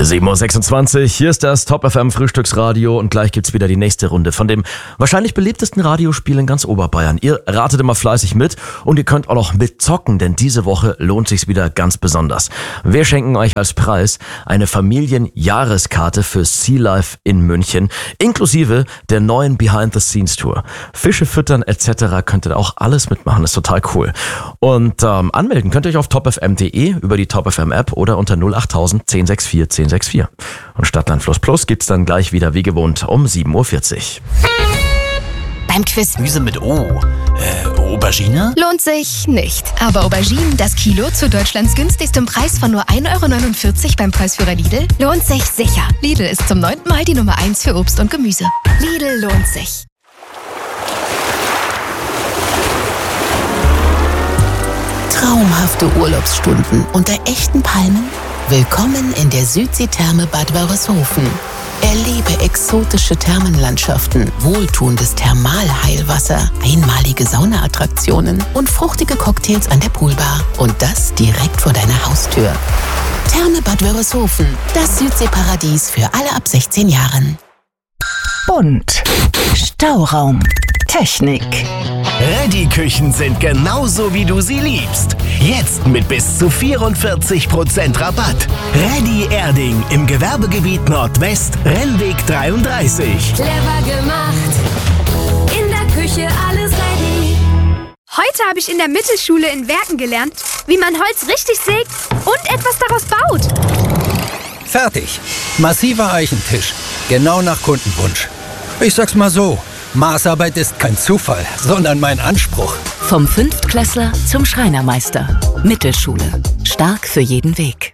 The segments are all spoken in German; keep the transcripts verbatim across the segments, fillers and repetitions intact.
sieben Uhr sechsundzwanzig, hier ist das Top F M Frühstücksradio und gleich gibt's wieder die nächste Runde von dem wahrscheinlich beliebtesten Radiospiel in ganz Oberbayern. Ihr ratet immer fleißig mit und ihr könnt auch noch mitzocken, denn diese Woche lohnt sich's wieder ganz besonders. Wir schenken euch als Preis eine Familienjahreskarte für Sea Life in München, inklusive der neuen Behind-the-Scenes-Tour. Fische füttern et cetera könnt ihr auch alles mitmachen, das ist total cool. Und ähm, anmelden könnt ihr euch auf top f m punkt d e, über die Top F M App oder unter null acht tausend zehn sechs vier zehn sechs vier. Und Stadtland Fluss Plus gibt's dann gleich wieder wie gewohnt um sieben Uhr vierzig. Beim Quiz Gemüse mit O. Äh, Aubergine? lohnt sich nicht. Aber Auberginen, das Kilo zu Deutschlands günstigstem Preis von nur ein Euro neunundvierzig beim Preisführer Lidl, lohnt sich sicher. Lidl ist zum neunten Mal die Nummer eins für Obst und Gemüse. Lidl lohnt sich. Traumhafte Urlaubsstunden unter echten Palmen? Willkommen in der Südseetherme Bad Wörishofen. Erlebe exotische Thermenlandschaften, wohltuendes Thermalheilwasser, einmalige Saunaattraktionen und fruchtige Cocktails an der Poolbar. Und das direkt vor deiner Haustür. Therme Bad Wörishofen, das Südseeparadies für alle ab sechzehn Jahren. Bunt. Stauraum. Technik. Reddy-Küchen sind genauso, wie du sie liebst. Jetzt mit bis zu vierundvierzig Prozent Rabatt. Reddy Erding im Gewerbegebiet Nordwest, Rennweg dreiunddreißig. Clever gemacht, in der Küche alles ready. Heute habe ich in der Mittelschule in Werken gelernt, wie man Holz richtig sägt und etwas daraus baut. Fertig. Massiver Eichentisch. Genau nach Kundenwunsch. Ich sag's mal so. Maßarbeit ist kein Zufall, sondern mein Anspruch. Vom Fünftklässler zum Schreinermeister. Mittelschule. Stark für jeden Weg.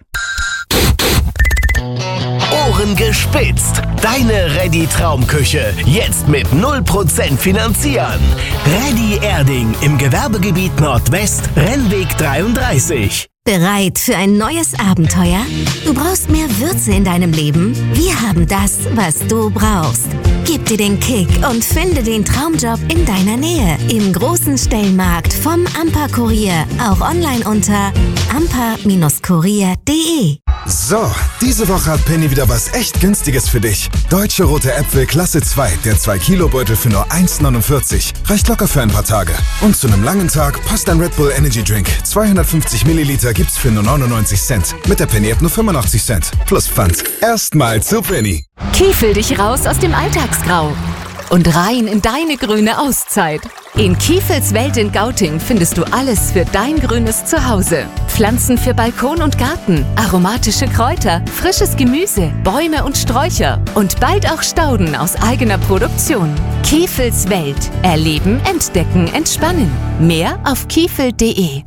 Ohren gespitzt. Deine Reddy Traumküche. Jetzt mit null Prozent finanzieren. Reddy Erding im Gewerbegebiet Nordwest, Rennweg dreiunddreißig. Bereit für ein neues Abenteuer? Du brauchst mehr Würze in deinem Leben? Wir haben das, was du brauchst. Gib dir den Kick und finde den Traumjob in deiner Nähe. Im großen Stellenmarkt vom Amper-Kurier. Auch online unter amper Kurier punkt de. So, diese Woche hat Penny wieder was echt Günstiges für dich. Deutsche rote Äpfel Klasse zwei, der zwei Kilo Beutel für nur eins neunundvierzig. Reicht locker für ein paar Tage. Und zu einem langen Tag passt ein Red Bull Energy Drink. zweihundertfünfzig Milliliter gibt's für nur neunundneunzig Cent. Mit der Penny App nur fünfundachtzig Cent. Plus Pfand. Erstmal zu Penny. Kiefel dich raus aus dem Alltagsgrau und rein in deine grüne Auszeit. In Kiefels Welt in Gauting findest du alles für dein grünes Zuhause. Pflanzen für Balkon und Garten, aromatische Kräuter, frisches Gemüse, Bäume und Sträucher und bald auch Stauden aus eigener Produktion. Kiefels Welt. Erleben, entdecken, entspannen. Mehr auf kiefel punkt de.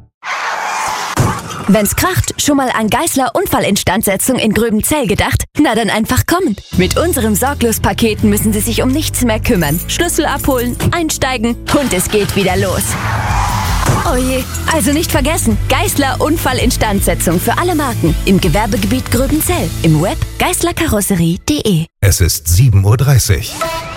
Wenn's kracht, schon mal an Geissler Unfallinstandsetzung in Gröbenzell gedacht? Na dann einfach kommen. Mit unserem Sorglos-Paket müssen Sie sich um nichts mehr kümmern. Schlüssel abholen, einsteigen und es geht wieder los. Oh je, also nicht vergessen, Geissler Unfallinstandsetzung für alle Marken im Gewerbegebiet Gröbenzell. Im Web geissler karosserie punkt de. Es ist sieben Uhr dreißig.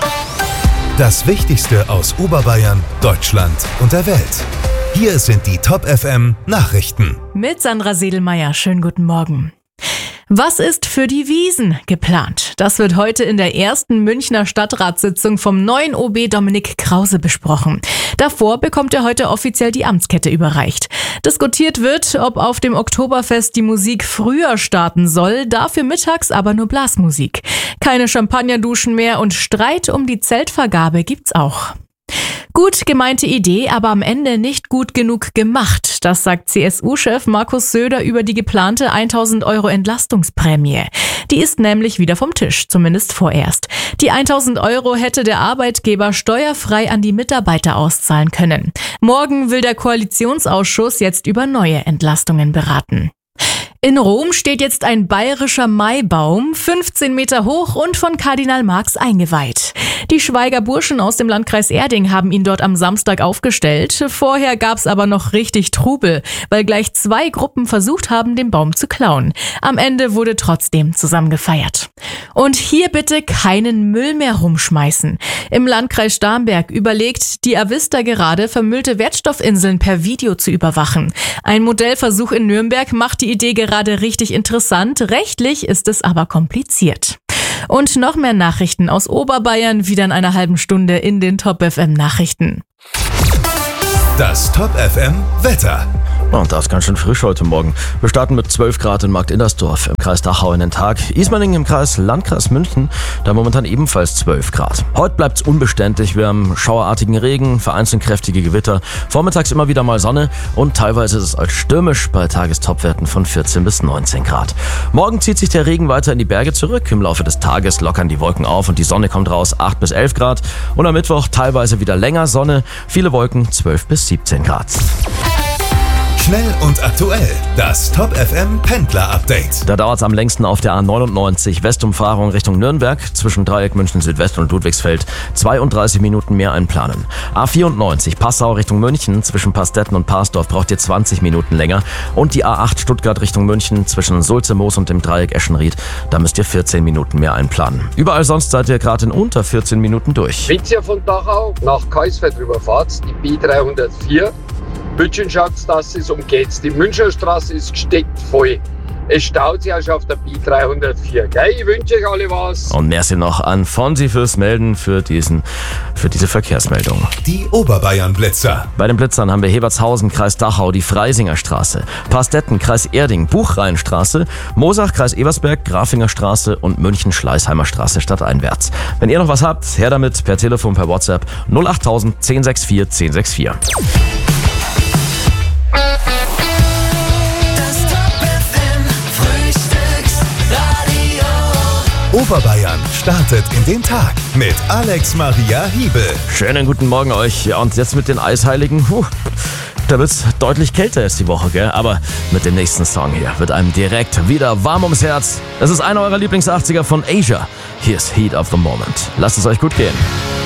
Das Wichtigste aus Oberbayern, Deutschland und der Welt. Hier sind die Top F M Nachrichten. Mit Sandra Sedelmeier. Schönen guten Morgen. Was ist für die Wiesn geplant? Das wird heute in der ersten Münchner Stadtratssitzung vom neuen O B Dominik Krause besprochen. Davor bekommt er heute offiziell die Amtskette überreicht. Diskutiert wird, ob auf dem Oktoberfest die Musik früher starten soll, dafür mittags aber nur Blasmusik. Keine Champagnerduschen mehr und Streit um die Zeltvergabe gibt's auch. Gut gemeinte Idee, aber am Ende nicht gut genug gemacht. Das sagt C S U-Chef Markus Söder über die geplante tausend Euro Entlastungsprämie. Die ist nämlich wieder vom Tisch, zumindest vorerst. Die tausend Euro hätte der Arbeitgeber steuerfrei an die Mitarbeiter auszahlen können. Morgen will der Koalitionsausschuss jetzt über neue Entlastungen beraten. In Rom steht jetzt ein bayerischer Maibaum, fünfzehn Meter hoch und von Kardinal Marx eingeweiht. Die Schweiger Burschen aus dem Landkreis Erding haben ihn dort am Samstag aufgestellt. Vorher gab's aber noch richtig Trubel, weil gleich zwei Gruppen versucht haben, den Baum zu klauen. Am Ende wurde trotzdem zusammen gefeiert. Und hier bitte keinen Müll mehr rumschmeißen. Im Landkreis Starnberg überlegt die Avista gerade, vermüllte Wertstoffinseln per Video zu überwachen. Ein Modellversuch in Nürnberg macht die Idee gerade gerade richtig interessant, rechtlich ist es aber kompliziert. Und noch mehr Nachrichten aus Oberbayern wieder in einer halben Stunde in den Top F M Nachrichten. Das Top F M Wetter. Und das ist ganz schön frisch heute Morgen. Wir starten mit zwölf Grad in Markt-Indersdorf im Kreis Dachau in den Tag. Ismaning im Kreis Landkreis München, da momentan ebenfalls zwölf Grad. Heute bleibt es unbeständig. Wir haben schauerartigen Regen, vereinzelt kräftige Gewitter. Vormittags immer wieder mal Sonne und teilweise ist es als stürmisch bei Tagestopwerten von vierzehn bis neunzehn Grad. Morgen zieht sich der Regen weiter in die Berge zurück. Im Laufe des Tages lockern die Wolken auf und die Sonne kommt raus, acht bis elf Grad. Und am Mittwoch teilweise wieder länger Sonne, viele Wolken, zwölf bis siebzehn Grad. Schnell und aktuell. Das Top F M Pendler Update. Da dauert es am längsten auf der A neunundneunzig Westumfahrung Richtung Nürnberg zwischen Dreieck München Südwest und Ludwigsfeld. zweiunddreißig Minuten mehr einplanen. A vierundneunzig Passau Richtung München zwischen Pastetten und Parsdorf braucht ihr zwanzig Minuten länger. Und die A acht Stuttgart Richtung München zwischen Sulze, Moos und dem Dreieck Eschenried. Da müsst ihr vierzehn Minuten mehr einplanen. Überall sonst seid ihr gerade in unter vierzehn Minuten durch. Wenn ihr von Dachau nach Kaisfeld rüberfahrt, die B dreihundertvier, Bütchenschanzstraße umgeht's. Die Müncherstraße ist gesteckt voll. Es staut sich auch schon auf der B dreihundertvier. Gell? Ich wünsche euch alle was. Und merci noch an Fonsi fürs Melden für, diesen, für diese Verkehrsmeldung. Die Oberbayern-Blitzer. Bei den Blitzern haben wir Hebertshausen, Kreis Dachau, die Freisinger Straße, Pastetten, Kreis Erding, Buchreihenstraße, Moosach, Kreis Ebersberg, Grafinger Straße und München, Schleißheimer Straße stadteinwärts. Wenn ihr noch was habt, her damit per Telefon, per WhatsApp null acht null null eins sechs vier eins sechs vier. Oberbayern startet in den Tag mit Alex Maria Hiebel. Schönen guten Morgen euch. Ja, und jetzt mit den Eisheiligen. Puh, da wird's deutlich kälter jetzt die Woche, gell? Aber mit dem nächsten Song hier wird einem direkt wieder warm ums Herz. Das ist einer eurer Lieblings-achtziger von Asia. Hier ist Heat of the Moment. Lasst es euch gut gehen.